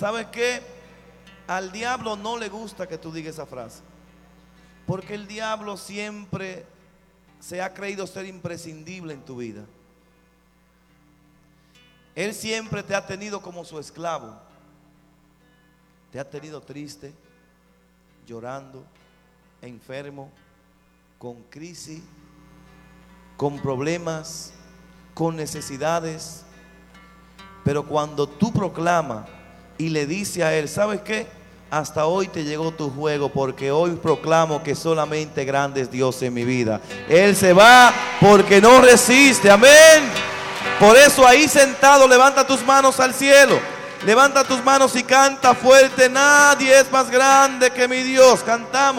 ¿Sabes qué? Al diablo no le gusta que tú digas esa frase, porque el diablo siempre se ha creído ser imprescindible en tu vida. Él siempre te ha tenido como su esclavo. Te ha tenido triste, llorando, enfermo, con crisis, con problemas, con necesidades. Pero cuando tú proclamas y le dices a él, ¿sabes qué? Hasta hoy te llegó tu juego, porque hoy proclamo que solamente grande es Dios en mi vida. Él se va porque no resiste, amén. Por eso ahí sentado, levanta tus manos al cielo. Levanta tus manos y canta fuerte. Nadie es más grande que mi Dios. Cantamos.